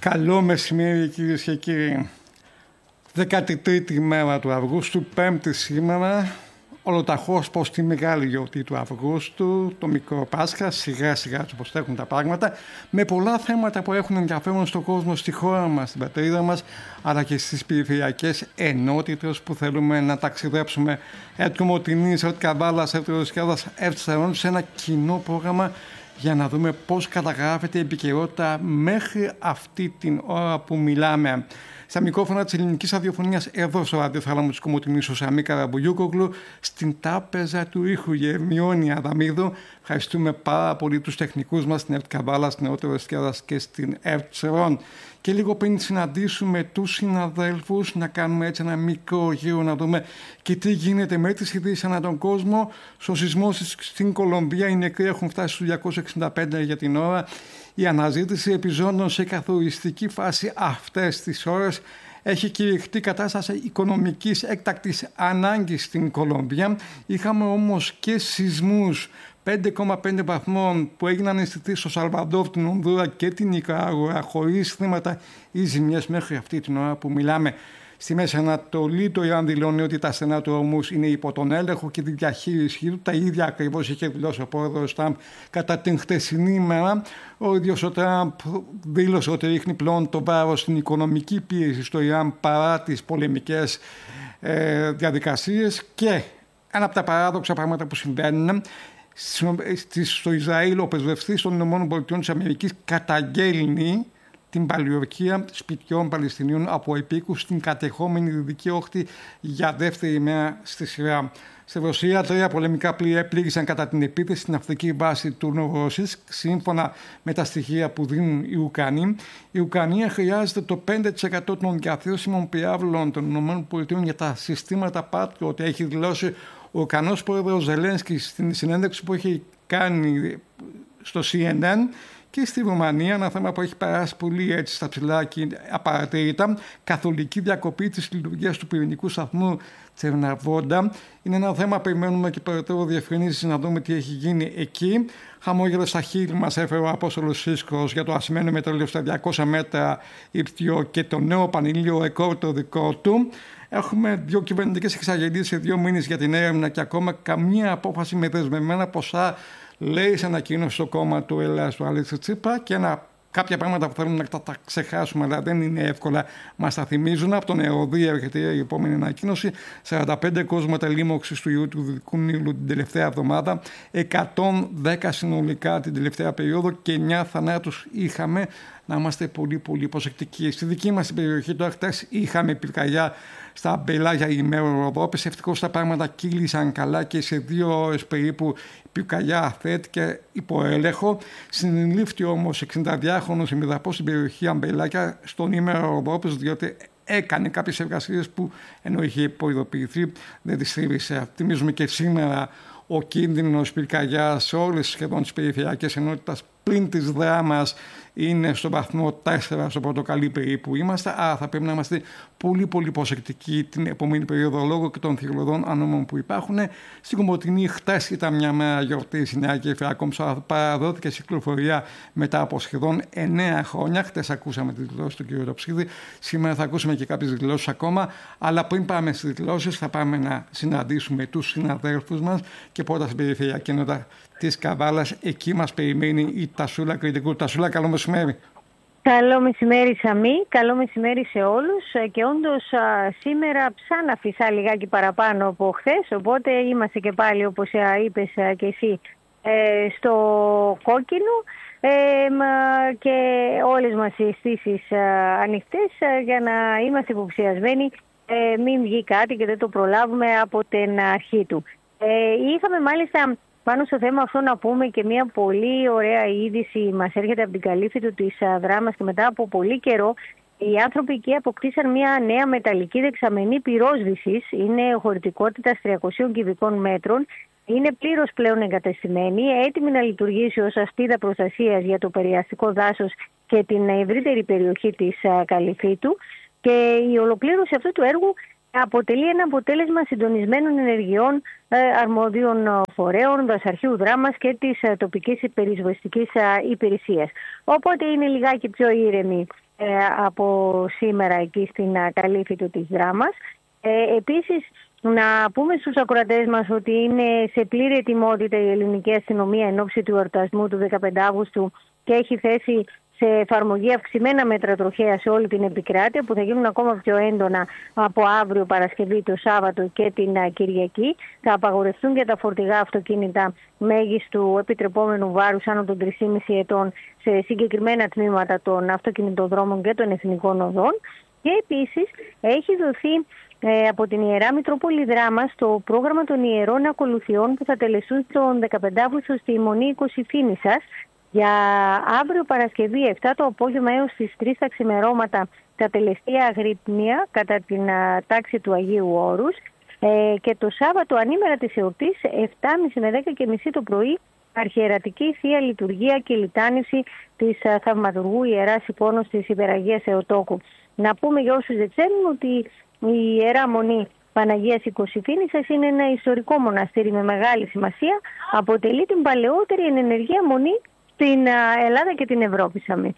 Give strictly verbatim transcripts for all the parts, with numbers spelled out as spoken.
Καλό μεσημέρι κυρίες και κύριοι. δέκατη τρίτη μέρα του Αυγούστου, Πέμπτη σήμερα, ολοταχώς πως τη μεγάλη γιορτή του Αυγούστου, το μικρό Πάσχα, σιγά σιγά όπως τρέχουν τα πράγματα, με πολλά θέματα που έχουν ενδιαφέρον στον κόσμο, στη χώρα μας, στην πατρίδα μας, αλλά και στις περιφερειακές ενότητες που θέλουμε να ταξιδέψουμε. Έτοιμο Τινής, Έτ Καβάλας, Έτ Ρωσιάδας, Έτ Σερών, σε ένα κοινό πρόγραμμα για να δούμε πώς καταγράφεται η επικαιρότητα μέχρι αυτή την ώρα που μιλάμε. Στα μικρόφωνα της ελληνικής ραδιοφωνίας, εδώ στο ραδιοθάλαμο της Κομοτηνής, ο Σαμί Καραμπουγιούκογλου, στην τράπεζα του ήχου Γερμιώνη Αδαμίδου. Ευχαριστούμε πάρα πολύ τους τεχνικούς μας στην Έτ Καβάλα, στην Έτ Ρωσιάδας και στην Έτ Σερών. Και λίγο πριν συναντήσουμε τους συναδέλφους, να κάνουμε έτσι ένα μικρό γύρο, να δούμε και τι γίνεται με τις ειδήσεις ανά τον κόσμο. Στο σεισμό στην Κολομβία οι νεκροί έχουν φτάσει στους διακόσιους εξήντα πέντε για την ώρα. Η αναζήτηση επιζώντων σε καθοριστική φάση αυτές τις ώρες. Έχει κηρυχτεί κατάσταση οικονομικής έκτακτης ανάγκης στην Κολομβία. Είχαμε όμως και σεισμούς πέντε κόμμα πέντε βαθμών που έγιναν αισθητοί στο Σαλβαδόρ, την Ονδούρα και την Νικαράγουα, χωρίς θύματα ή ζημιές μέχρι αυτή την ώρα που μιλάμε. Στη Μέση Ανατολή το Ιράν δηλώνει ότι τα στενά του Ορμούς είναι υπό τον έλεγχο και τη διαχείρισή του. Τα ίδια ακριβώς είχε δηλώσει ο πρόεδρος Τραμπ κατά την χτεσινή ημέρα. Ο ίδιος ο Τραμπ δήλωσε ότι ρίχνει πλέον το βάρος στην οικονομική πίεση στο Ιράν παρά τις πολεμικές ε, διαδικασίες. Και ένα από τα παράδοξα πράγματα που συμβαίνουν, στο Ισραήλ ο πρεσβευτής των ΗΠΑ καταγγέλνει την παλιορκία σπιτιών Παλαιστινίων από επίκους στην κατεχόμενη Δυτική Όχθη για δεύτερη μέρα στη σειρά. Στη Ρωσία, τρία πολεμικά πλοία πλήγησαν κατά την επίθεση στην ναυτική βάση του Νοβοροσίσκ, σύμφωνα με τα στοιχεία που δίνουν οι Ουκρανοί. Η Ουκρανία χρειάζεται το πέντε τοις εκατό των διαθέσιμων πυράβλων των ΗΠΑ για τα συστήματα Patriot. Έχει δηλώσει ο Ουκρανός πρόεδρος Ζελένσκι στην συνέντευξη που έχει κάνει στο σι εν εν. Και στη Ρουμανία, ένα θέμα που έχει περάσει πολύ έτσι στα ψηλά και απαρατήρητα, καθολική διακοπή της λειτουργίας του πυρηνικού σταθμού Τσερναβόντα. Είναι ένα θέμα, περιμένουμε και περαιτέρω διευκρινήσεις να δούμε τι έχει γίνει εκεί. Χαμόγελο στα χείλη μας έφερε ο Απόστολος Σύσκος για το ασημένιο μεταλλείο στα διακόσια μέτρα ύπτιο και το νέο πανελλήνιο ρεκόρ το δικό του. Έχουμε δύο κυβερνητικές εξαγγελίες σε δύο μήνες για την έρευνα και ακόμα καμία απόφαση με δεσμευμένα ποσά, λέει σε ανακοίνωση στο κόμμα του Ελλάς του Αλέξη Τσίπρα, και ένα, κάποια πράγματα που θέλουμε να τα, τα ξεχάσουμε, αλλά δεν είναι εύκολα, μας τα θυμίζουν. Από τον ΕΟΔΗ έρχεται η επόμενη ανακοίνωση. σαράντα πέντε κόσμματα λίμωξης του ιού του Δυτικού Νείλου την τελευταία εβδομάδα, εκατόν δέκα συνολικά την τελευταία περίοδο και εννιά θανάτους είχαμε. Να είμαστε πολύ πολύ προσεκτικοί. Στη δική μας περιοχή τώρα χτες είχαμε πυρκαγιά στα Μπελάγια ημέρων Ροδόπης. Ευτυχώς τα πράγματα κύλησαν καλά και σε δύο ώρες περίπου η πυρκαγιά αθέθηκε υπό έλεγχο. Συνελήφθη όμως εξηνταδυάχρονος ημιδαπός στην περιοχή Αμπελάκια στον ημέρο Ροδόπης, διότι έκανε κάποιες εργασίες που ενώ είχε προειδοποιηθεί δεν τις στήρισε. Θυμίζουμε και σήμερα ο κίνδυνος πυρκαγιάς σε όλες σχεδόν τις περιφερειακές ενότητες πλην της Δράμας είναι στο βαθμό τέσσερα στο πορτοκαλί περίπου είμαστε. Άρα θα πρέπει να είμαστε πολύ πολύ προσεκτικοί την επόμενη περίοδο λόγω και των θηριωδών ανώμων που υπάρχουν. Στην Κομοτηνή χτες ήταν μια μέρα γιορτής, η Νέα Γέφυρα Κόμψα παραδόθηκε σε κυκλοφορία μετά από σχεδόν εννέα χρόνια. Χτες ακούσαμε τις δηλώσεις του κ. Τοψίδη, σήμερα θα ακούσουμε και κάποιες δηλώσεις ακόμα. Αλλά πριν πάμε στις δηλώσεις, θα πάμε να συναντήσουμε τους συναδέλφους μας και πρώτα στην περιφερειακή ενότητα της Καβάλας. Εκεί μας περιμένει η Τασούλα Κρητικού. Τασούλα, καλό μεσημέρι. Καλό μεσημέρι Σαμί, καλό μεσημέρι σε όλους. Και όντως σήμερα ψάναφισα λιγάκι παραπάνω από χθες, οπότε είμαστε και πάλι, όπως είπες και εσύ, στο κόκκινο και όλες μας οι αισθήσεις ανοιχτές για να είμαστε υποψιασμένοι μην βγει κάτι και δεν το προλάβουμε από την αρχή του. Είχαμε μάλιστα πάνω στο θέμα αυτό να πούμε και μια πολύ ωραία είδηση μας έρχεται από την καλύφη της Δράμας και μετά από πολύ καιρό οι άνθρωποι εκεί αποκτήσαν μια νέα μεταλλική δεξαμενή πυρόσβησης. Είναι χωρητικότητας τριακοσίων κυβικών μέτρων. Είναι πλήρως πλέον εγκατεστημένη, έτοιμη να λειτουργήσει ως ασπίδα προστασίας για το περιαστικό δάσος και την ευρύτερη περιοχή της Καλυφίτου. Και η ολοκλήρωση αυτού του έργου αποτελεί ένα αποτέλεσμα συντονισμένων ενεργειών αρμόδιων φορέων, Δασαρχείου Δράμας και της τοπικής περισβεστικής υπηρεσίας. Οπότε είναι λιγάκι πιο ήρεμη από σήμερα εκεί στην Καλύφητο της Δράμας. Ε, επίσης, να πούμε στους ακροατές μας ότι είναι σε πλήρη ετοιμότητα η ελληνική αστυνομία εν ώψη του εορτασμού του δεκαπέντε Αυγούστου και έχει θέσει σε εφαρμογή αυξημένα μέτρα τροχέα σε όλη την επικράτεια, που θα γίνουν ακόμα πιο έντονα από αύριο Παρασκευή, το Σάββατο και την Κυριακή. Θα απαγορευτούν και τα φορτηγά αυτοκίνητα μέγιστου επιτρεπόμενου βάρους άνω των τρία κόμμα πέντε ετών σε συγκεκριμένα τμήματα των αυτοκινητοδρόμων και των εθνικών οδών. Και επίσης έχει δοθεί ε, από την Ιερά Μητρόπολη Δράμας το πρόγραμμα των ιερών ακολουθιών που θα τελεστούν τον δεκαπέντε Αυγούστου στη Μονή είκοσι Φήνισσας, για αύριο Παρασκευή επτά το απόγευμα έως τις τρεις τα ξημερώματα θα τελεστεί αγρυπνία κατά την α, τάξη του Αγίου Όρους ε, και το Σάββατο ανήμερα της εορτής επτά και μισή με δέκα και μισή το πρωί αρχιερατική Θεία Λειτουργία και Λιτάνευση της α, Θαυματουργού Ιεράς Εικόνος της Υπεραγίας Θεοτόκου. Να πούμε για όσους δεν ξέρουν ότι η Ιερά Μονή Παναγίας είκοσι Φήνισσας είναι ένα ιστορικό μοναστήρι με μεγάλη σημασία. Αποτελεί την παλαιότερη εν ενεργεία μονή στην Ελλάδα και την Ευρώπη, Σαμί.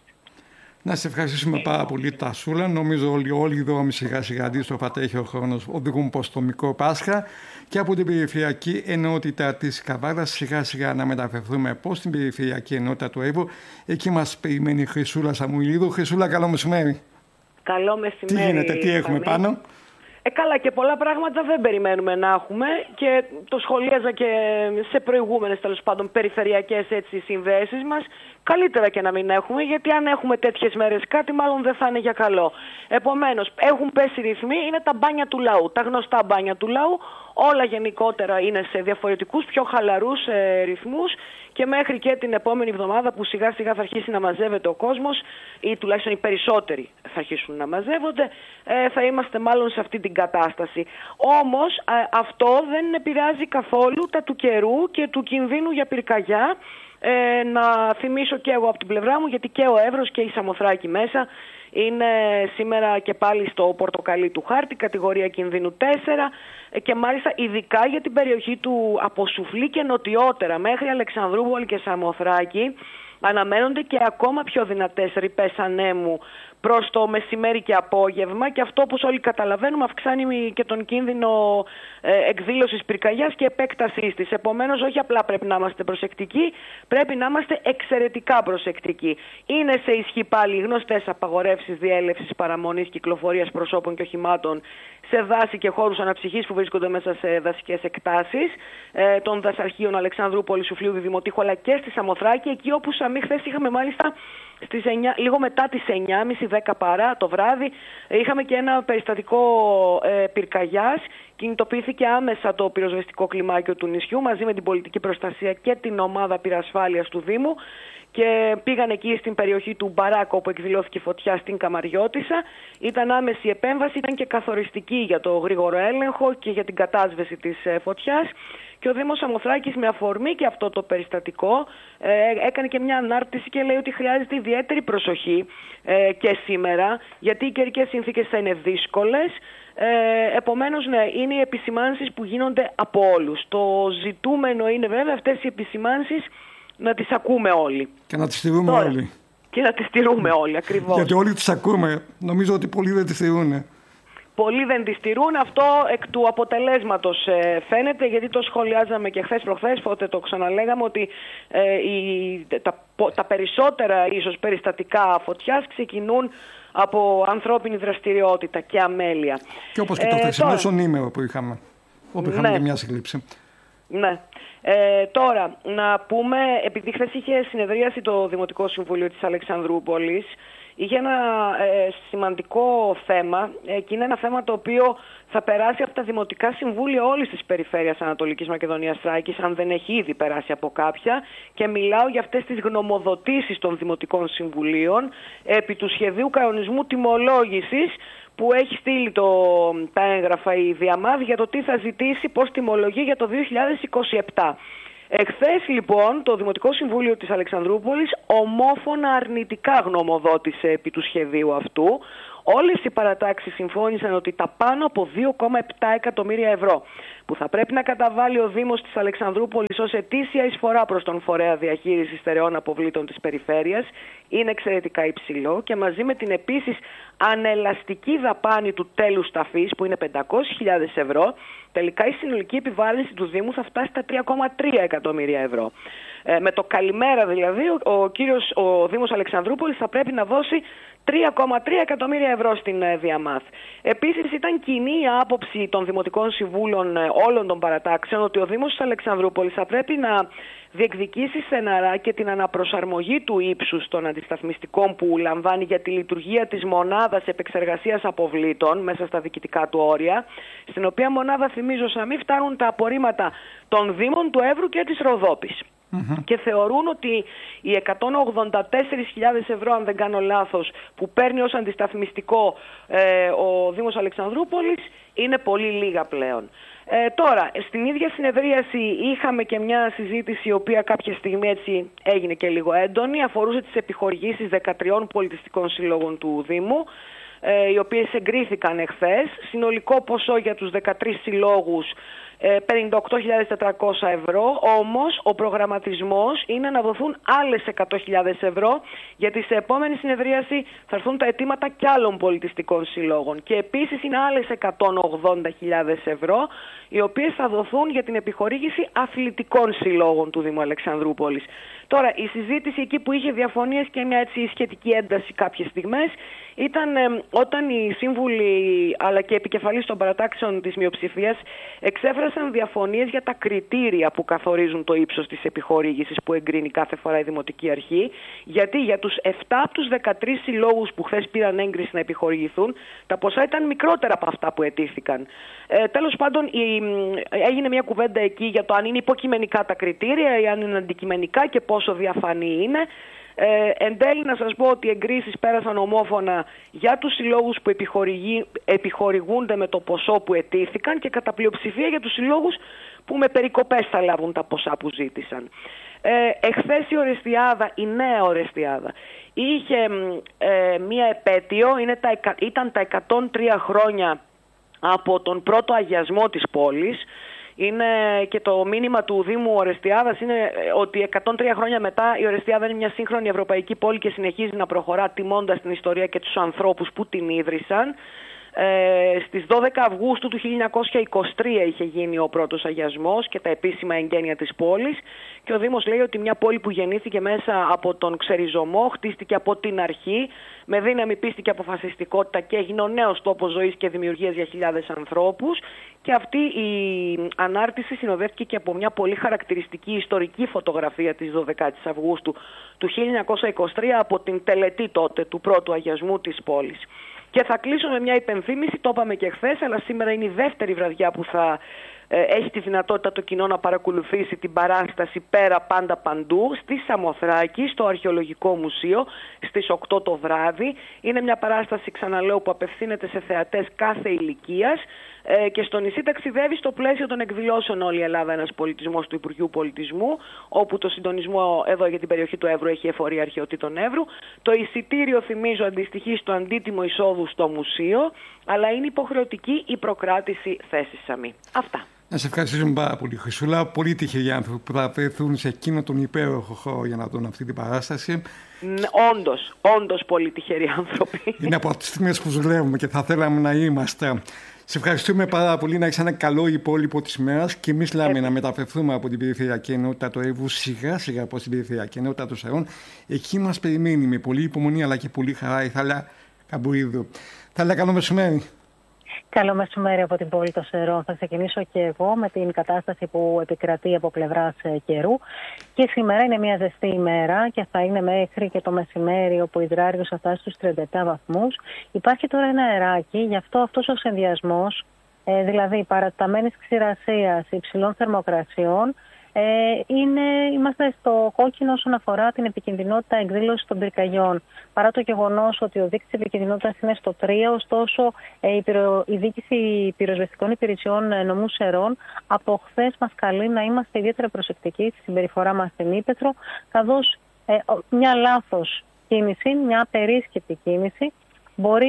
Να σε ευχαριστήσουμε πάρα πολύ, Τασούλα. Νομίζω όλοι, όλοι οι δρόμοι σιγά σιγά αντίστροφα τρέχει ο χρόνος, οδηγούν προς το Μικρό Πάσχα και από την περιφερειακή ενότητα της Καβάλας σιγά σιγά να μεταφερθούμε προς την περιφερειακή ενότητα του Εύω. Εκεί μας περιμένει η Χρυσούλα Σαμουηλίδου. Χρυσούλα, καλό μεσημέρι. Καλό μεσημέρι. Τι γίνεται, τι έχουμε πάνω? Ε, καλά, και πολλά πράγματα δεν περιμένουμε να έχουμε και το σχολίαζα και σε προηγούμενες τέλος πάντων περιφερειακές έτσι συνδέσεις μας. Καλύτερα και να μην έχουμε, γιατί αν έχουμε τέτοιες μέρες κάτι μάλλον δεν θα είναι για καλό. Επομένως, έχουν πέσει ρυθμοί, είναι τα μπάνια του λαού, τα γνωστά μπάνια του λαού. Όλα γενικότερα είναι σε διαφορετικούς, πιο χαλαρούς ε, ρυθμούς και μέχρι και την επόμενη εβδομάδα που σιγά σιγά θα αρχίσει να μαζεύεται ο κόσμος ή τουλάχιστον οι περισσότεροι θα αρχίσουν να μαζεύονται, ε, θα είμαστε μάλλον σε αυτή την κατάσταση. Όμως ε, αυτό δεν επηρεάζει καθόλου τα του καιρού και του κινδύνου για πυρκαγιά. Ε, να θυμίσω και εγώ από την πλευρά μου, γιατί και ο Εύρος και η Σαμοθράκη μέσα είναι σήμερα και πάλι στο πορτοκαλί του χάρτη, κατηγορία κινδύνου τέσσερα και μάλιστα ειδικά για την περιοχή του από Σουφλή και νοτιότερα μέχρι Αλεξανδρούπολη και Σαμοθράκη αναμένονται και ακόμα πιο δυνατές ρηπές ανέμου προς το μεσημέρι και απόγευμα και αυτό, όπως όλοι καταλαβαίνουμε, αυξάνει και τον κίνδυνο ε, εκδήλωσης πυρκαγιάς και επέκτασής της. Επομένως, όχι απλά πρέπει να είμαστε προσεκτικοί, πρέπει να είμαστε εξαιρετικά προσεκτικοί. Είναι σε ισχύ πάλι γνωστές απαγορεύσεις διέλευσης, παραμονής, κυκλοφορίας προσώπων και οχημάτων σε δάση και χώρους αναψυχής που βρίσκονται μέσα σε δασικές εκτάσεις ε, των δασαρχείων Αλεξανδρούπολη, Σουφλίου, Διδημοτήχου αλλά και στη Σαμοθράκη, εκεί όπου Σαμί χθες είχαμε μάλιστα στις εννιά, λίγο μετά τις εννιά και μισή δέκα παρά το βράδυ, είχαμε και ένα περιστατικό ε, πυρκαγιάς. Κινητοποιήθηκε άμεσα το πυροσβεστικό κλιμάκιο του νησιού μαζί με την πολιτική προστασία και την ομάδα πυρασφάλειας του Δήμου και πήγαν εκεί στην περιοχή του Μπαράκο όπου εκδηλώθηκε φωτιά στην Καμαριώτισσα. Ήταν άμεση επέμβαση, ήταν και καθοριστική για το γρήγορο έλεγχο και για την κατάσβεση της φωτιάς. Και ο Δήμος Σαμοθράκης με αφορμή και αυτό το περιστατικό ε, έκανε και μια ανάρτηση και λέει ότι χρειάζεται ιδιαίτερη προσοχή ε, και σήμερα, γιατί οι καιρικές συνθήκες θα είναι δύσκολες. Ε, επομένως, ναι, είναι οι επισημάνσεις που γίνονται από όλους. Το ζητούμενο είναι βέβαια αυτές οι επισημάνσεις να τις ακούμε όλοι. Και να τις στηρούμε Τώρα, όλοι. Και να τις στηρούμε όλοι, ακριβώς. Γιατί όλοι τις ακούμε. Νομίζω ότι πολλοί δεν τις στηρούν. Πολλοί δεν τη στηρούν. Αυτό εκ του αποτελέσματος ε, φαίνεται, γιατί το σχολιάζαμε και χθες προχθές, πότε το ξαναλέγαμε, ότι ε, οι, τα, τα περισσότερα ίσως περιστατικά φωτιάς ξεκινούν από ανθρώπινη δραστηριότητα και αμέλεια. Και όπως και το χθεσινό σονήμερο που είχαμε, όπου είχαμε ναι. και μια σύλληψη. Ναι. Ε, τώρα, να πούμε, επειδή χθες είχε συνεδρίαση το Δημοτικό Συμβούλιο της Αλεξανδρούπολης, είχε ένα ε, σημαντικό θέμα ε, και είναι ένα θέμα το οποίο θα περάσει από τα Δημοτικά Συμβούλια όλης της περιφέρειας Ανατολικής Μακεδονίας Θράκης, αν δεν έχει ήδη περάσει από κάποια, και μιλάω για αυτές τις γνωμοδοτήσεις των Δημοτικών Συμβουλίων επί του σχεδίου κανονισμού τιμολόγησης που έχει στείλει το, τα έγγραφα η Διαμάδ για το τι θα ζητήσει, πώς τιμολογεί για το δύο χιλιάδες είκοσι επτά. Εχθές λοιπόν το Δημοτικό Συμβούλιο της Αλεξανδρούπολης ομόφωνα αρνητικά γνωμοδότησε επί του σχεδίου αυτού, Όλες οι παρατάξεις συμφώνησαν ότι τα πάνω από δύο κόμμα επτά εκατομμύρια ευρώ που θα πρέπει να καταβάλει ο Δήμος της Αλεξανδρούπολης ως ετήσια εισφορά προς τον φορέα διαχείρισης στερεών αποβλήτων της περιφέρειας είναι εξαιρετικά υψηλό και μαζί με την επίσης ανελαστική δαπάνη του τέλους ταφής που είναι πεντακόσιες χιλιάδες ευρώ, τελικά η συνολική επιβάρυνση του Δήμου θα φτάσει στα τρία κόμμα τρία εκατομμύρια ευρώ. Ε, με το καλημέρα δηλαδή ο, ο, κύριος, ο Δήμος Αλεξανδρούπολης θα πρέπει να δώσει τρία κόμμα τρία εκατομμύρια ευρώ στην ε, Διαμάθ. Επίσης ήταν κοινή η άποψη των Δημοτικών Συμβούλων ε, όλων των παρατάξεων ότι ο Δήμος της Αλεξανδρούπολης θα πρέπει να διεκδικήσει στεναρά και την αναπροσαρμογή του ύψους των αντισταθμιστικών που λαμβάνει για τη λειτουργία της μονάδας επεξεργασίας αποβλήτων μέσα στα διοικητικά του όρια, στην οποία μονάδα, θυμίζω Σαμή, φτάνουν τα απορρίμματα των Δήμων του Εύρου και της Ροδόπης. Mm-hmm. Και θεωρούν ότι οι εκατόν ογδόντα τέσσερις χιλιάδες ευρώ, αν δεν κάνω λάθος, που παίρνει ως αντισταθμιστικό ε, ο Δήμος Αλεξανδρούπολης είναι πολύ λίγα πλέον. Ε, τώρα, στην ίδια συνεδρίαση είχαμε και μια συζήτηση η οποία κάποια στιγμή έτσι έγινε και λίγο έντονη, αφορούσε τις επιχορηγήσεις δεκατριών πολιτιστικών συλλόγων του Δήμου, ε, οι οποίες εγκρίθηκαν εχθές. Συνολικό ποσό για τους δεκατρείς συλλόγους πενήντα οκτώ χιλιάδες τετρακόσια ευρώ, όμως ο προγραμματισμός είναι να δοθούν άλλες εκατό χιλιάδες ευρώ, γιατί σε επόμενη συνεδρίαση θα έρθουν τα αιτήματα κι άλλων πολιτιστικών συλλόγων. Και επίσης είναι άλλες εκατόν ογδόντα χιλιάδες ευρώ, οι οποίες θα δοθούν για την επιχορήγηση αθλητικών συλλόγων του Δήμου Αλεξανδρούπολης. Τώρα, η συζήτηση εκεί που είχε διαφωνίες και μια έτσι σχετική ένταση κάποιες στιγμές ήταν ε, όταν οι σύμβουλοι αλλά και επικεφαλής των παρατάξεων της μειοψηφίας εξέφρασαν διαφωνίες για τα κριτήρια που καθορίζουν το ύψος της επιχορήγησης που εγκρίνει κάθε φορά η Δημοτική Αρχή, γιατί για τους επτά από τους δεκατρείς συλλόγους που χθες πήραν έγκριση να επιχορηγηθούν, τα ποσά ήταν μικρότερα από αυτά που αιτήθηκαν. Ε, τέλος πάντων, η, έγινε μια κουβέντα εκεί για το αν είναι υποκειμενικά τα κριτήρια ή αν είναι αντικειμενικά και πόσο διαφανή είναι. Ε, εν τέλει να σας πω ότι οι εγκρίσεις πέρασαν ομόφωνα για τους συλλόγους που επιχορηγούνται με το ποσό που αιτήθηκαν και κατά πλειοψηφία για τους συλλόγους που με περικοπές θα λάβουν τα ποσά που ζήτησαν. Ε, εχθές η Ορεστιάδα, η νέα Ορεστιάδα, είχε ε, μία επέτειο, είναι τα, ήταν τα εκατόν τρία χρόνια από τον πρώτο αγιασμό της πόλης. Είναι και το μήνυμα του Δήμου Ορεστιάδας είναι ότι εκατόν τρία χρόνια μετά η Ορεστιάδα είναι μια σύγχρονη ευρωπαϊκή πόλη και συνεχίζει να προχωρά τιμώντας την ιστορία και τους ανθρώπους που την ίδρυσαν. Ε, στις δώδεκα Αυγούστου του χίλια εννιακόσια είκοσι τρία είχε γίνει ο πρώτος αγιασμός και τα επίσημα εγγένεια της πόλης και ο Δήμος λέει ότι μια πόλη που γεννήθηκε μέσα από τον ξεριζωμό, χτίστηκε από την αρχή με δύναμη, πίστη και αποφασιστικότητα και έγινε ο νέος τόπος ζωής και δημιουργίας για χιλιάδες ανθρώπους, και αυτή η ανάρτηση συνοδεύτηκε και από μια πολύ χαρακτηριστική ιστορική φωτογραφία της δωδεκάτης Αυγούστου του χίλια εννιακόσια είκοσι τρία από την τελετή τότε του πρώτου αγιασμού της πόλης. Και θα κλείσω με μια υπενθύμηση, το είπαμε και χθες, αλλά σήμερα είναι η δεύτερη βραδιά που θα ε, έχει τη δυνατότητα το κοινό να παρακολουθήσει την παράσταση Πέρα Πάντα Παντού στη Σαμοθράκη, στο Αρχαιολογικό Μουσείο, στις οκτώ το βράδυ. Είναι μια παράσταση, ξαναλέω, που απευθύνεται σε θεατές κάθε ηλικίας ε, και στο νησί ταξιδεύει στο πλαίσιο των εκδηλώσεων Όλη η Ελλάδα ένας πολιτισμός του Υπουργείου Πολιτισμού, όπου το συντονισμό εδώ για την περιοχή του Εύρου έχει εφορία Αρχαιοτήτων Εύρου. Το εισιτήριο, θυμίζω, αντιστοιχεί στο αντίτιμο εισόδου στο μουσείο, αλλά είναι υποχρεωτική η προκράτηση θέσης, Σαμή. Αυτά. Να σε ευχαριστήσουμε πάρα πολύ, Χρυσούλα. Πολύ τυχεροί άνθρωποι που θα βρεθούν σε εκείνο τον υπέροχο χώρο για να δουν αυτή την παράσταση. Όντως, όντως πολύ τυχεροί άνθρωποι. Είναι από τις στιγμές που δουλεύουμε και θα θέλαμε να είμαστε. Σε ευχαριστούμε πάρα πολύ, να έχεις ένα καλό υπόλοιπο της ημέρας και εμείς λέμε ε... να μεταφερθούμε από την περιφερειακή ενότητα του Εύρου σιγά σιγά προς την περιφερειακή ενότητα των Σερών. Εκεί μας περιμένει με πολύ υπομονή αλλά και πολύ χαρά η Θάλια Καμπουρίδου. Θάλια, καλό μεσημέρι. Καλό μεσημέρι από την πόλη των Σερών. Θα ξεκινήσω και εγώ με την κατάσταση που επικρατεί από πλευράς καιρού. Και σήμερα είναι μια ζεστή ημέρα και θα είναι μέχρι και το μεσημέρι, όπου ο υδράργυρος θα φτάσει στους τριάντα επτά βαθμούς. Υπάρχει τώρα ένα αεράκι, γι' αυτό αυτός ο συνδυασμός, ε, δηλαδή παραταμένης ξηρασίας υψηλών θερμοκρασιών, Ε, είναι, είμαστε στο κόκκινο όσον αφορά την επικινδυνότητα εκδήλωσης των πυρκαγιών. Παρά το γεγονός ότι ο δείκτης επικινδυνότητας είναι στο τρία, ωστόσο ε, η, πυρο, η Διοίκηση Πυροσβεστικών Υπηρεσιών ε, Νομού Σερών από χθες μας καλεί να είμαστε ιδιαίτερα προσεκτικοί στη συμπεριφορά μας στην Ύπαιθρο, καθώς ε, μια λάθος κίνηση, μια απερίσκεπτη κίνηση μπορεί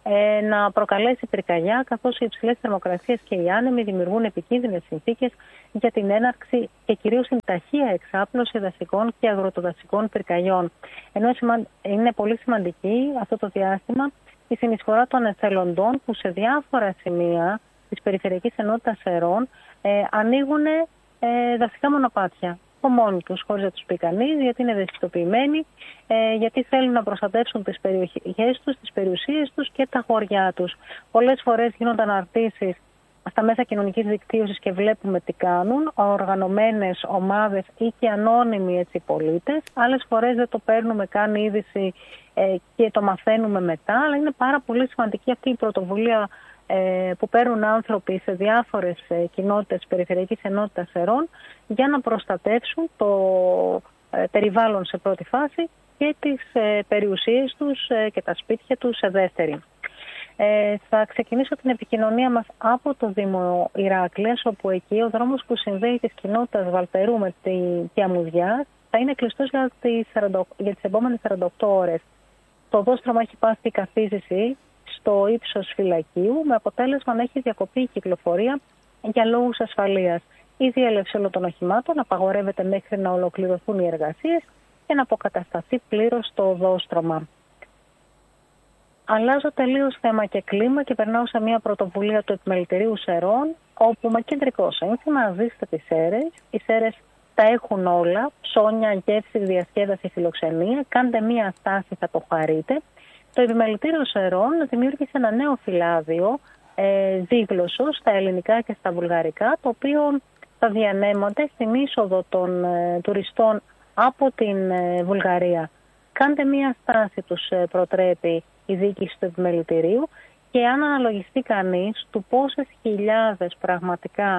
ε, να προκαλέσει πυρκαγιά, καθώς οι υψηλές θερμοκρασίες και οι άνεμοι δημιουργούν επικίνδυνες συνθήκες για την έναρξη και κυρίως την ταχεία εξάπλωση δασικών και αγροτοδασικών πυρκαγιών. Ενώ είναι πολύ σημαντική αυτό το διάστημα η συνεισφορά των εθελοντών που σε διάφορα σημεία της Περιφερειακής Ενότητας Σερών ε, ανοίγουν ε, δασικά μονοπάτια από μόνοι τους, χωρίς να τους πει κανείς, γιατί είναι ευαισθητοποιημένοι, ε, γιατί θέλουν να προστατεύσουν τις περιοχές τους, τις περιουσίες τους και τα χωριά τους. Πολλές φορές γίνονται αναρτήσεις στα μέσα κοινωνικής δικτύωσης και βλέπουμε τι κάνουν, οργανωμένες ομάδες ή και ανώνυμοι έτσι, πολίτες. Άλλες φορές δεν το παίρνουμε καν είδηση ε, και το μαθαίνουμε μετά, αλλά είναι πάρα πολύ σημαντική αυτή η πρωτοβουλία ε, που παίρνουν άνθρωποι σε διάφορες ε, κοινότητες Περιφερειακής Ενότητας Σερών για να προστατεύσουν το ε, περιβάλλον σε πρώτη φάση και τις ε, περιουσίες τους ε, και τα σπίτια τους σε δεύτερη. Ε, θα ξεκινήσω την επικοινωνία μας από το Δήμο Ηράκλειας, όπου εκεί ο δρόμος που συνδέει της κοινότητας Βαλπερού με τη Κιαμουδιά θα είναι κλειστός για τις, σαράντα, για τις επόμενες σαράντα οκτώ ώρες. Το οδόστρωμα έχει πάθει καθίζηση στο ύψος φυλακίου, με αποτέλεσμα να έχει διακοπεί η κυκλοφορία για λόγους ασφαλείας. Η διέλευση όλων των οχημάτων απαγορεύεται μέχρι να ολοκληρωθούν οι εργασίες και να αποκατασταθεί πλήρως το οδόστρωμα. Αλλάζω τελείως θέμα και κλίμα και περνάω σε μια πρωτοβουλία του Επιμελητηρίου Σερών, όπου με κεντρικό σύνθημα «Ζήστε τις Σέρες». Οι Σέρες τα έχουν όλα, ψώνια, γεύση, διασκέδαση, φιλοξενία. Κάντε μια στάση, θα το χαρείτε. Το Επιμελητήριο Σερών δημιούργησε ένα νέο φυλάδιο ε, δίγλωσσο στα ελληνικά και στα βουλγαρικά, το οποίο θα διανέμονται στην είσοδο των ε, τουριστών από την ε, Βουλγαρία. Κάντε μια στάση, τους ε, προτρέπει η διοίκηση του Επιμελητηρίου, και αν αναλογιστεί κανείς του πόσες χιλιάδες πραγματικά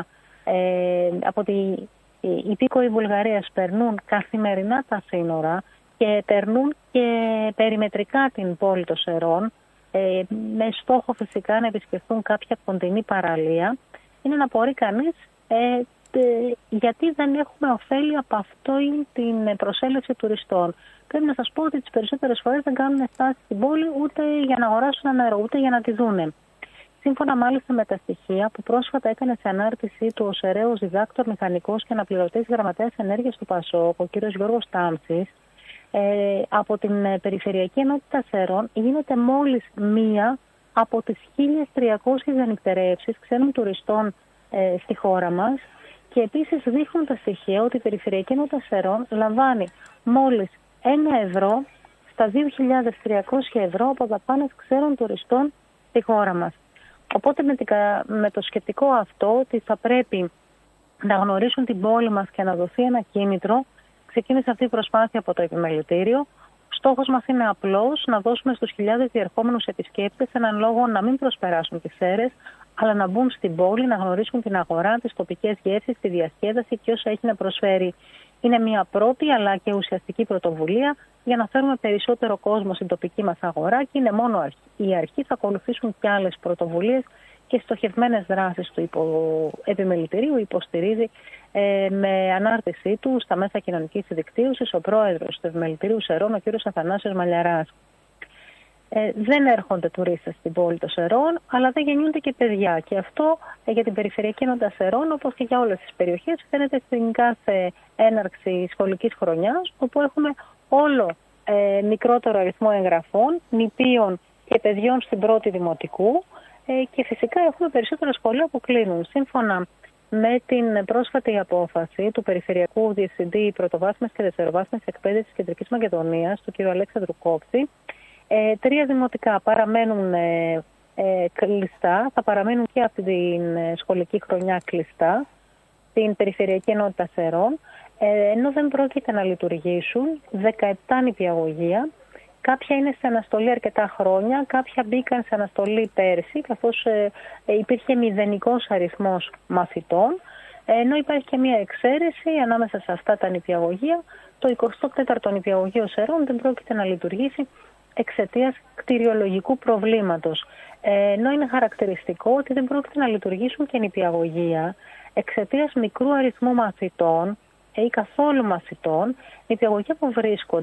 ε, από την υπήκοη Βουλγαρίας περνούν καθημερινά τα σύνορα και περνούν και περιμετρικά την πόλη των Σερών, ε, με στόχο φυσικά να επισκεφθούν κάποια κοντινή παραλία, είναι να μπορεί κανείς ε, γιατί δεν έχουμε ωφέλη από αυτό την προσέλευση τουριστών. Πρέπει να σας πω ότι τις περισσότερες φορές δεν κάνουν στάση στην πόλη ούτε για να αγοράσουν ένα νερό, ούτε για να τη δούνε. Σύμφωνα μάλιστα με τα στοιχεία που πρόσφατα έκανε σε ανάρτησή του ο Σεραίος διδάκτορ μηχανικός και αναπληρωτής γραμματέας ενέργειας του ΠΑΣΟΚ, ο κ. Γιώργος Τάμψης, ε, από την Περιφερειακή Ενότητα Σερών γίνεται μόλις μία από τις χίλιες τριακόσιες ανυκτερεύσεις ξένων τουριστών ε, στη χώρα μας. Και επίσης δείχνουν τα στοιχεία ότι η Περιφερειακή Ενότητα Σερών λαμβάνει μόλις ένα ευρώ στα δύο χιλιάδες τριακόσια ευρώ από δαπάνες ξένων τουριστών στη χώρα μας. Οπότε με το σκεπτικό αυτό ότι θα πρέπει να γνωρίσουν την πόλη μας και να δοθεί ένα κίνητρο, ξεκίνησε αυτή η προσπάθεια από το Επιμελητήριο. Στόχος μας είναι απλώς να δώσουμε στους χιλιάδες διερχόμενους επισκέπτες έναν λόγο να μην προσπεράσουν τις Σέρες, αλλά να μπουν στην πόλη, να γνωρίσουν την αγορά, τις τοπικές γεύσεις, τη διασκέδαση και όσα έχει να προσφέρει. Είναι μια πρώτη αλλά και ουσιαστική πρωτοβουλία για να φέρουμε περισσότερο κόσμο στην τοπική μας αγορά, και είναι μόνο η αρχή. Θα ακολουθήσουν και άλλες πρωτοβουλίες και στοχευμένες δράσεις του υπο... Επιμελητηρίου. Υποστηρίζει ε, με ανάρτησή του στα μέσα κοινωνικής δικτύωσης ο πρόεδρος του Επιμελητηρίου Σερών, ο κ. Αθανάσιος Μαλιαράς. Ε, δεν έρχονται τουρίστες στην πόλη των Σερών, αλλά δεν γεννιούνται και παιδιά. Και αυτό ε, για την Περιφερειακή Ενότητα Σερών, όπως και για όλες τις περιοχές, φαίνεται στην κάθε έναρξη σχολικής χρονιάς, όπου έχουμε όλο ε, μικρότερο αριθμό εγγραφών, νηπίων και παιδιών στην πρώτη δημοτικού, ε, και φυσικά έχουμε περισσότερα σχολεία που κλείνουν. Σύμφωνα με την πρόσφατη απόφαση του Περιφερειακού Διευθυντή Πρωτοβάθμιας και Δευτεροβάθμιας Εκπαίδευσης της Κεντρικής Μακεδονίας, του κ. Αλέξανδρου Κόψη, Ε, τρία δημοτικά παραμένουν ε, ε, κλειστά, θα παραμένουν και αυτή την ε, σχολική χρονιά κλειστά, στην Περιφερειακή Ενότητα Σερών, ε, ενώ δεν πρόκειται να λειτουργήσουν δεκαεπτά νηπιαγωγεία. Κάποια είναι σε αναστολή αρκετά χρόνια, κάποια μπήκαν σε αναστολή πέρσι, καθώς ε, ε, υπήρχε μηδενικός αριθμός μαθητών, ε, ενώ υπάρχει και μια εξαίρεση ανάμεσα σε αυτά τα νηπιαγωγεία. Το εικοστό τέταρτο νηπιαγωγείο Σερών δεν πρόκειται να λειτουργήσει εξαιτίας κτηριολογικού προβλήματος. Ε, ενώ είναι χαρακτηριστικό ότι δεν πρόκειται να λειτουργήσουν και νηπιαγωγεία εξαιτίας μικρού αριθμού μαθητών ή καθόλου μαθητών, νηπιαγωγεία που βρίσκονται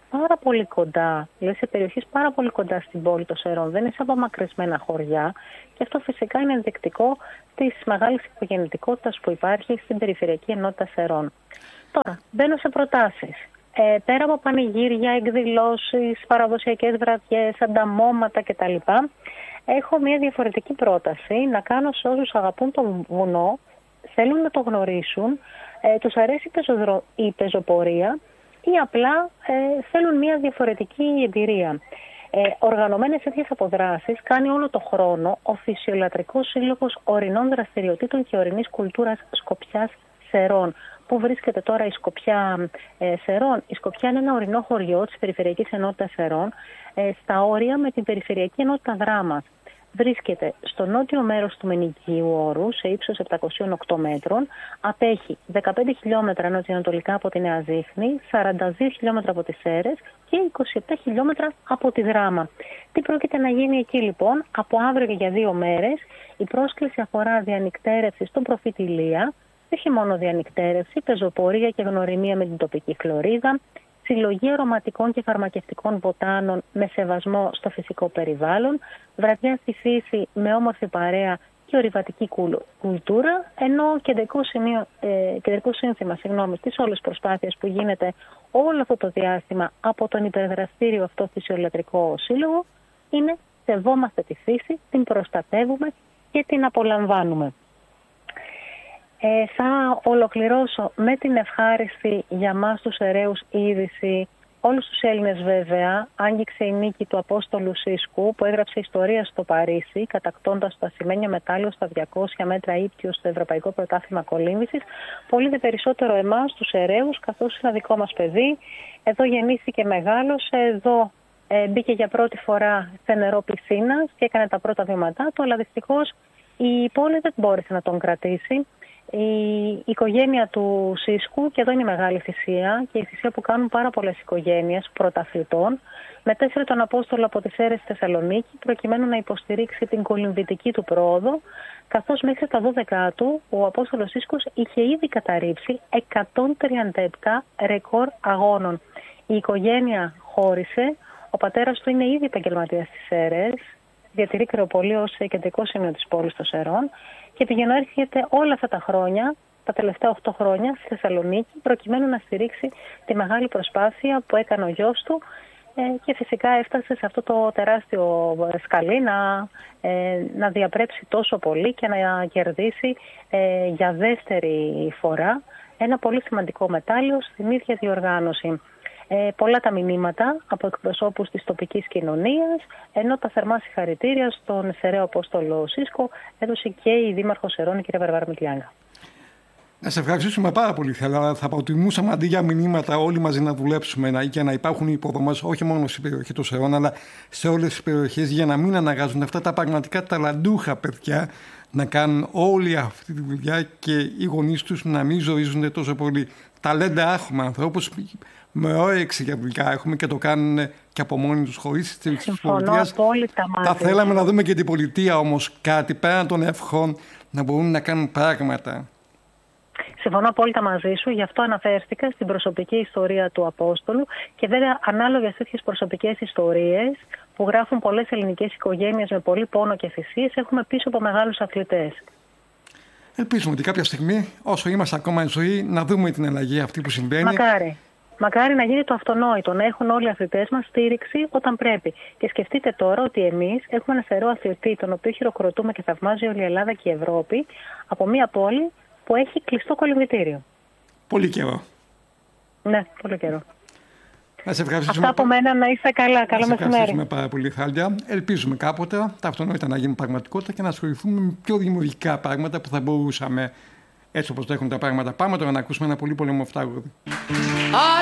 πάρα πολύ κοντά, δηλαδή σε περιοχές πάρα πολύ κοντά στην πόλη των Σερών, δεν είναι σε απομακρυσμένα χωριά και αυτό φυσικά είναι ενδεικτικό της μεγάλης υπογεννητικότητας που υπάρχει στην Περιφερειακή Ενότητα Σερών. Τώρα, μπαίνω σε προτάσεις. Ε, πέρα από πανηγύρια, εκδηλώσεις, παραδοσιακές βραδιές, ανταμώματα κτλ. Έχω μια διαφορετική πρόταση να κάνω σε όσους αγαπούν το βουνό, θέλουν να το γνωρίσουν, ε, τους αρέσει η πεζοπορία ή απλά ε, θέλουν μια διαφορετική εμπειρία. Ε, οργανωμένες τέτοιες αποδράσεις κάνει όλο το χρόνο ο Φυσιολατρικός Σύλλογος Ορεινών Δραστηριοτήτων και Ορεινής Κουλτούρας Σκοπιάς Σερών. Πού βρίσκεται τώρα η Σκοπιά ε, Σερών? Η Σκοπιά είναι ένα ορεινό χωριό της Περιφερειακής Ενότητας Σερών, ε, στα όρια με την Περιφερειακή Ενότητα Δράμας. Βρίσκεται στο νότιο μέρος του Μενικίου Όρου, σε ίψος επτακόσια οκτώ μέτρων, απέχει δεκαπέντε χιλιόμετρα νοτιοανατολικά από τη Νέα Ζήχνη, σαράντα δύο χιλιόμετρα από τις Σέρρες και είκοσι επτά χιλιόμετρα από τη Δράμα. Τι πρόκειται να γίνει εκεί λοιπόν? Από αύριο και για δύο μέρες η πρόσκληση αφορά διανυκτέρευση στον προφήτη Ηλία, όχι μόνο διανυκτέρευση, πεζοπορία και γνωριμία με την τοπική χλωρίδα, συλλογή αρωματικών και φαρμακευτικών βοτάνων με σεβασμό στο φυσικό περιβάλλον, βραδιά στη φύση με όμορφη παρέα και ορειβατική κουλτούρα, ενώ κεντρικό, σημείο, ε, κεντρικό σύνθημα συγγνώμη, στις όλες προσπάθειες που γίνεται όλο αυτό το διάστημα από τον υπερδραστήριο αυτό Φυσιολατρικό Σύλλογο είναι σεβόμαστε τη φύση, την προστατεύουμε και την απολαμβάνουμε. Ε, θα ολοκληρώσω με την ευχάριστη για μας τους Σεραίους είδηση. Όλους τους Έλληνες βέβαια άγγιξε η νίκη του Απόστολου Σίσκου που έγραψε ιστορία στο Παρίσι κατακτώντας το ασημένιο μετάλλιο στα διακόσια μέτρα ύπτιο στο Ευρωπαϊκό Πρωτάθλημα Κολύμβησης. Πολύ δε περισσότερο εμάς τους Σεραίους, καθώς είναι δικό μας παιδί. Εδώ γεννήθηκε, μεγάλωσε, εδώ ε, μπήκε για πρώτη φορά σε νερό πισίνας και έκανε τα πρώτα βήματά του, αλλά δυστυχώς η πόλη δεν μπόρεσε να τον κρατήσει. Η οικογένεια του Σίσκου, και εδώ είναι η μεγάλη θυσία και η θυσία που κάνουν πάρα πολλές οικογένειες πρωταθλητών, μετέφερε τον Απόστολο από τις Σέρρες στη Θεσσαλονίκη προκειμένου να υποστηρίξει την κολυμβητική του πρόοδο, καθώς μέχρι τα δώδεκά του ο Απόστολος Σίσκος είχε ήδη καταρρύψει εκατόν τριάντα επτά ρεκόρ αγώνων. Η οικογένεια χώρισε, ο πατέρας του είναι ήδη επαγγελματίας στις Σέρρες, διατηρεί Κρεοπολείο ως κεντρικό σημείο της πόλης των Σερών και πηγαίνω έρχεται όλα αυτά τα χρόνια, τα τελευταία οκτώ χρόνια στη Θεσσαλονίκη, προκειμένου να στηρίξει τη μεγάλη προσπάθεια που έκανε ο γιος του ε, και φυσικά έφτασε σε αυτό το τεράστιο σκαλί να, ε, να διαπρέψει τόσο πολύ και να κερδίσει ε, για δεύτερη φορά ένα πολύ σημαντικό μετάλλιο στην ίδια διοργάνωση. Ε, πολλά τα μηνύματα από εκπροσώπους της τοπικής κοινωνίας, ενώ τα θερμά συγχαρητήρια στον Σεραίο Απόστολο Σίσκο έδωσε και η Δήμαρχος Σερών, η κυρία Βαρβάρα Μητλιάγκα. Να σε ευχαριστήσουμε πάρα πολύ. Θα, θα προτιμούσαμε αντί για μηνύματα όλοι μαζί να δουλέψουμε και να υπάρχουν υποδομές όχι μόνο στην περιοχή των Σερών, αλλά σε όλες τις περιοχές για να μην αναγκάζουν αυτά τα πραγματικά ταλαντούχα παιδιά να κάνουν όλη αυτή τη δουλειά και οι γονείς τους να μην ζορίζονται τόσο πολύ. Ταλέντα έχουμε, ανθρώπους με όρεξη για δουλειά έχουμε και το κάνουν και από μόνοι τους χωρίς τη στήριξη της πολιτείας. Θα θέλαμε να δούμε και την πολιτεία όμως κάτι πέραν των εύχων να μπορούν να κάνουν πράγματα. Συμφωνώ απόλυτα μαζί σου, γι' αυτό αναφέρθηκα στην προσωπική ιστορία του Απόστολου και βέβαια ανάλογα τέτοιες προσωπικές ιστορίες που γράφουν πολλές ελληνικές οικογένειες με πολύ πόνο και θυσίες έχουμε πίσω από μεγάλους αθλητές. Ελπίζουμε ότι κάποια στιγμή, όσο είμαστε ακόμα εν ζωή, να δούμε την αλλαγή αυτή που συμβαίνει. Μακάρι. Μακάρι να γίνει το αυτονόητο, να έχουν όλοι οι αθλητές μας στήριξη όταν πρέπει. Και σκεφτείτε τώρα ότι εμείς έχουμε ένα σερό αθλητή, τον οποίο χειροκροτούμε και θαυμάζει όλη η Ελλάδα και η Ευρώπη, από μια πόλη που έχει κλειστό κολυμβητήριο. Πολύ καιρό. Ναι, πολύ καιρό. Να σε ευχαριστήσουμε. Αυτά από μένα, να είστε καλά. Καλό μεσημέρι. Να σε ευχαριστούμε πάρα πολύ, Θάλια. Ελπίζουμε κάποτε τα αυτονόητα να γίνουν πραγματικότητα και να ασχοληθούμε με πιο δημιουργικά πράγματα που θα μπορούσαμε, έτσι όπως το έχουν τα πράγματα. Πάμε τώρα να ακούσουμε ένα πολύ πολύ όμορφο τραγούδι.